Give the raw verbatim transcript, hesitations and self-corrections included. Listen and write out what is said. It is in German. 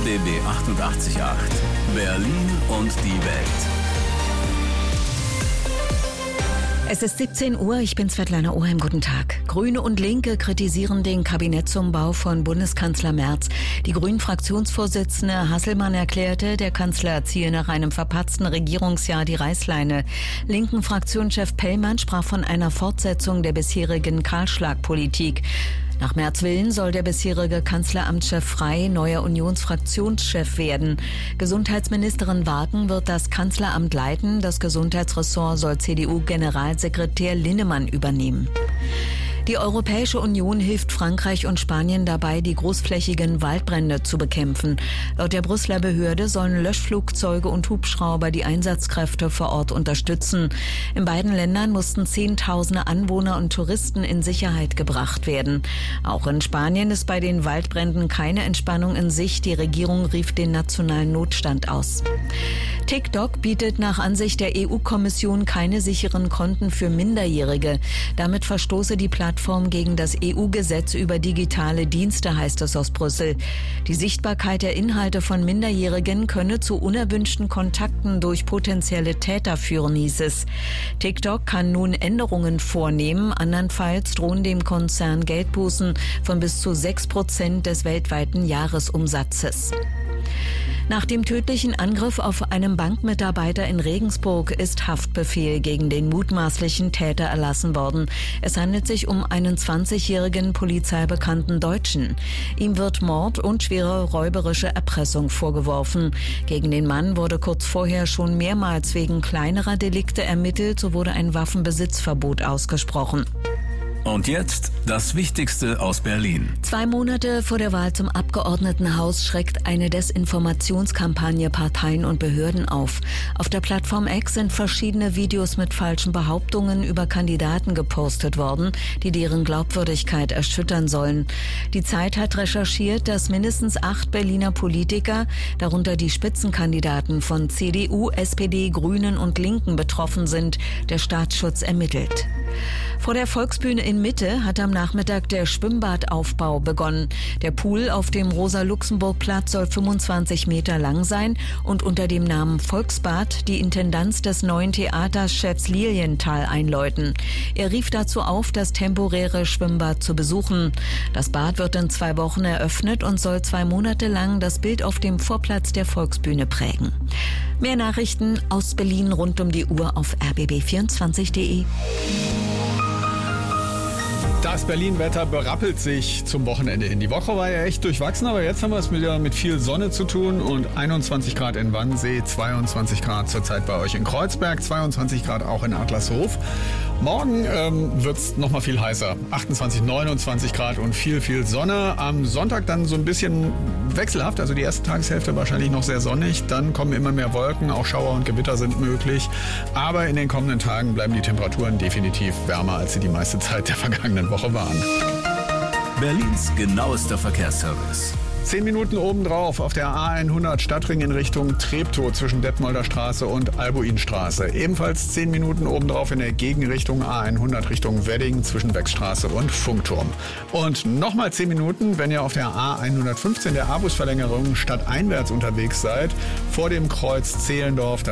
D B achtundachtzig Komma acht. Berlin und die Welt. Es ist siebzehn Uhr, ich bin Svetlana Oheim, guten Tag. Grüne und Linke kritisieren den Kabinettsumbau von Bundeskanzler Merz. Die Grünen-Fraktionsvorsitzende Hasselmann erklärte, der Kanzler ziehe nach einem verpatzten Regierungsjahr die Reißleine. Linken Fraktionschef Pellmann sprach von einer Fortsetzung der bisherigen Kahlschlagpolitik. Nach Merz' Willen soll der bisherige Kanzleramtschef Frey neuer Unionsfraktionschef werden. Gesundheitsministerin Wagen wird das Kanzleramt leiten. Das Gesundheitsressort soll C D U-Generalsekretär Linnemann übernehmen. Die Europäische Union hilft Frankreich und Spanien dabei, die großflächigen Waldbrände zu bekämpfen. Laut der Brüsseler Behörde sollen Löschflugzeuge und Hubschrauber die Einsatzkräfte vor Ort unterstützen. In beiden Ländern mussten Zehntausende Anwohner und Touristen in Sicherheit gebracht werden. Auch in Spanien ist bei den Waldbränden keine Entspannung in Sicht. Die Regierung rief den nationalen Notstand aus. TikTok bietet nach Ansicht der E U-Kommission keine sicheren Konten für Minderjährige. Damit verstoße die Plattform gegen das E U-Gesetz über digitale Dienste, heißt es aus Brüssel. Die Sichtbarkeit der Inhalte von Minderjährigen könne zu unerwünschten Kontakten durch potenzielle Täter führen, hieß es. TikTok kann nun Änderungen vornehmen. Andernfalls drohen dem Konzern Geldbußen von bis zu sechs Prozent des weltweiten Jahresumsatzes. Nach dem tödlichen Angriff auf einen Bankmitarbeiter in Regensburg ist Haftbefehl gegen den mutmaßlichen Täter erlassen worden. Es handelt sich um einen zwanzigjährigen polizeibekannten Deutschen. Ihm wird Mord und schwere räuberische Erpressung vorgeworfen. Gegen den Mann wurde kurz vorher schon mehrmals wegen kleinerer Delikte ermittelt, so wurde ein Waffenbesitzverbot ausgesprochen. Und jetzt das Wichtigste aus Berlin. Zwei Monate vor der Wahl zum Abgeordnetenhaus schreckt eine Desinformationskampagne Parteien und Behörden auf. Auf der Plattform X sind verschiedene Videos mit falschen Behauptungen über Kandidaten gepostet worden, die deren Glaubwürdigkeit erschüttern sollen. Die Zeit hat recherchiert, dass mindestens acht Berliner Politiker, darunter die Spitzenkandidaten von C D U, S P D, Grünen und Linken betroffen sind. Der Staatsschutz ermittelt. Vor der Volksbühne in Mitte hat am Nachmittag der Schwimmbadaufbau begonnen. Der Pool auf dem Rosa-Luxemburg-Platz soll fünfundzwanzig Meter lang sein und unter dem Namen Volksbad die Intendanz des neuen Theaterchefs Lilienthal einläuten. Er rief dazu auf, das temporäre Schwimmbad zu besuchen. Das Bad wird in zwei Wochen eröffnet und soll zwei Monate lang das Bild auf dem Vorplatz der Volksbühne prägen. Mehr Nachrichten aus Berlin rund um die Uhr auf r b b vierundzwanzig punkt de. Das Berlin-Wetter berappelt sich zum Wochenende hin. Die Woche war ja echt durchwachsen, aber jetzt haben wir es wieder mit viel Sonne zu tun und einundzwanzig Grad in Wannsee, zweiundzwanzig Grad zurzeit bei euch in Kreuzberg, zweiundzwanzig Grad auch in Adlershof. Morgen ähm, wird es nochmal viel heißer, achtundzwanzig, neunundzwanzig Grad und viel, viel Sonne. Am Sonntag dann so ein bisschen wechselhaft, also die erste Tageshälfte wahrscheinlich noch sehr sonnig. Dann kommen immer mehr Wolken, auch Schauer und Gewitter sind möglich. Aber in den kommenden Tagen bleiben die Temperaturen definitiv wärmer, als sie die meiste Zeit der vergangenen Woche waren. Berlins genauester Verkehrsservice. Zehn Minuten obendrauf auf der A hundert Stadtring in Richtung Treptow zwischen Detmolder Straße und Albuinstraße. Ebenfalls zehn Minuten obendrauf in der Gegenrichtung A hundert Richtung Wedding zwischen Beckstraße und Funkturm. Und nochmal zehn Minuten, wenn ihr auf der A hundertfünfzehn der A-Bus-Verlängerung stadteinwärts unterwegs seid, vor dem Kreuz Zehlendorf.